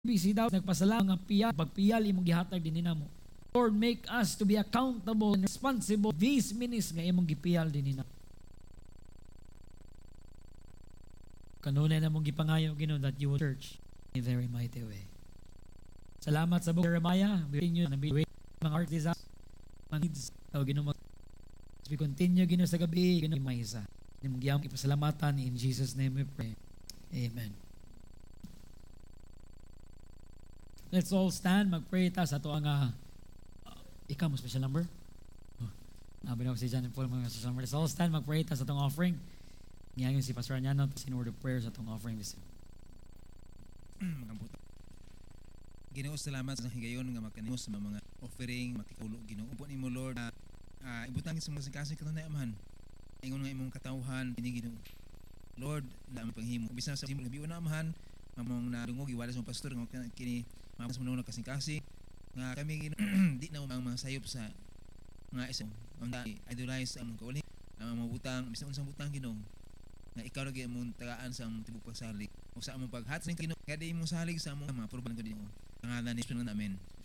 Busy daw nagpasalamat nga piyal, pagpiyal imong gihatag dinhi namo. Lord, make us to be accountable and responsible these minutes nga imong gipiyal dinhi namo. Kanunay na mong gipangayo Ginoo that you will church in a very mighty way. Salamat sa book of Jeremiah. We continue na mga heart desires, mga needs. Ginoo, as we continue Ginoo sa gabi, Ginoo may isa. Nimong giyang ipasalamatan in Jesus' name we pray. Amen. Let's all stand, mag-pray ta sa ito ang ikaw mo special number? Nabi na ko si John and Paul mga special number. Let's all stand, mag-pray ta sa itong offering. Ngayon si Pastor Anyano in word of prayer sa itong offering this year. Ginoo, salamat sa higayon nga makanimo sa mga offering makikaulog Ginoo. Upo nimo Lord, ibutang sa mga singkasing kanunay amahan. Ingon nga imong katawhan kini Ginoo. Lord, na among panghimo. Bisan sa imong gabi una amahan, among nadungog iwala sa mga pastor nga kini mga sa mga kasing-kasing nga kami di na ang mga sayop sa mga isang nga idolize among kauling ang mga butang bisan unsang butang Ginoo nga ikaw lagi among tagaan sa among tibok pagsalig o sa among paghat sa Ginoo kada imong salig sa among mga proban ko Ginoo. Ang ngalan ni Jesu namin.